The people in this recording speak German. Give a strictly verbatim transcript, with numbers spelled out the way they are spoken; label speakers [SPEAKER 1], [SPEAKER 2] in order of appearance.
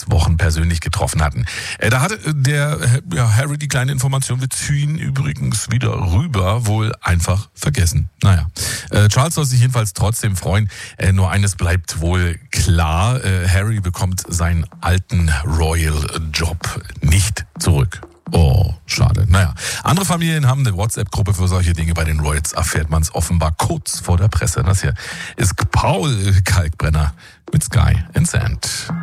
[SPEAKER 1] sechs Wochen persönlich getroffen hatten. Äh, da hatte der ja, Harry die kleine Information, wir ziehen übrigens wieder rüber, wohl einfach vergessen. Naja, äh, Charles soll sich jedenfalls trotzdem freuen. Äh, nur eines bleibt wohl klar, äh, Harry bekommt seinen alten Royal-Job nicht zurück. Oh, schade. Naja, andere Familien haben eine WhatsApp-Gruppe für solche Dinge. Bei den Royals erfährt man es offenbar kurz vor der Presse. Das hier ist Paul Kalkbrenner mit Sky and Sand.